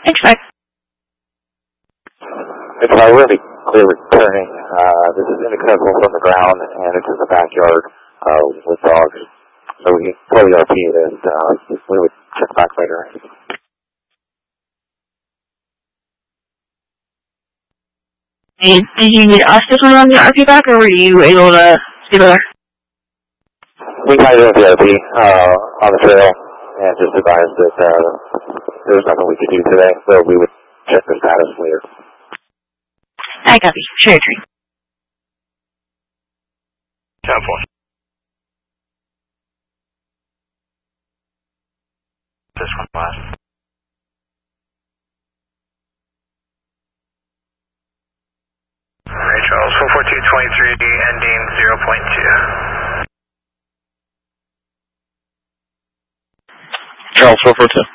Thanks, bye. It's really clear returning. This is inaccessible from the ground, and it's in the backyard with dogs. So we can totally RP it, and we would check back later. Did you need us to turn on the RP back, or were you able to stay there? We might have the RP on the trail, and just advised that there was nothing we could do today, so we would check the status later. I copy. Sure, tree. 10-4. This one last. Alright, Charles, 44223, ending 0.2. Charles, 442.